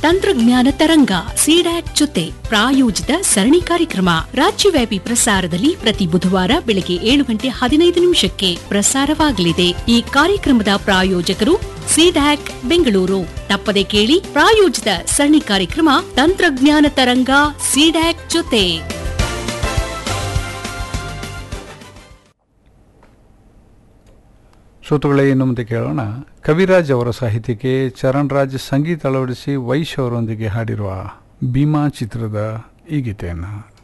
ತಂತ್ರಜ್ಞಾನ ತರಂಗ ಸಿಡ್ಯಾಕ್ ಜೊತೆ ಪ್ರಾಯೋಜಿತ ಸರಣಿ ಕಾರ್ಯಕ್ರಮ ರಾಜ್ಯವ್ಯಾಪಿ ಪ್ರಸಾರದಲ್ಲಿ ಪ್ರತಿ ಬುಧವಾರ ಬೆಳಗ್ಗೆ 7:15 ಪ್ರಸಾರವಾಗಲಿದೆ. ಈ ಕಾರ್ಯಕ್ರಮದ ಪ್ರಾಯೋಜಕರು ಸಿಡ್ಯಾಕ್ ಬೆಂಗಳೂರು. ತಪ್ಪದೆ ಕೇಳಿ ಪ್ರಾಯೋಜಿತ ಸರಣಿ ಕಾರ್ಯಕ್ರಮ ತಂತ್ರಜ್ಞಾನ ತರಂಗ ಸಿಡ್ಯಾಕ್ ಜೊತೆ. ಶ್ರೋತೃಗಳೇ, ಇನ್ನು ಮುಂದೆ ಕೇಳೋಣ ಕವಿರಾಜ್ ಅವರ ಸಾಹಿತ್ಯಕ್ಕೆ ಚರಣ್ ರಾಜ್ ಸಂಗೀತ ಅಳವಡಿಸಿ ವೈಶ್ ಅವರೊಂದಿಗೆ ಹಾಡಿರುವ ಭೀಮಾ ಚಿತ್ರದ ಈ ಗೀತೆಯನ್ನು.